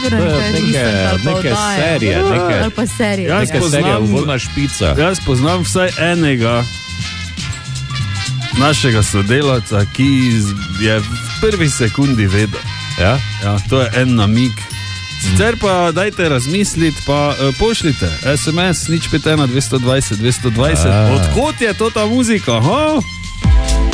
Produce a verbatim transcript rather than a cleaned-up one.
sigurno nekaj risank ali pa neke oddaja. serije, neke- Ali pa serije. Jaz Neka serija, poznam, uvodna špica. jaz poznam vsaj enega našega sodelavca, ki je v prvi sekundi vedel. Ja? Ja, to je en namig. Sicer pa dajte razmisliti, pa uh, pošljite S M S nič pet ena dvesto dvajset dvesto dvajset. A. Odkot je to ta muzika? Ha?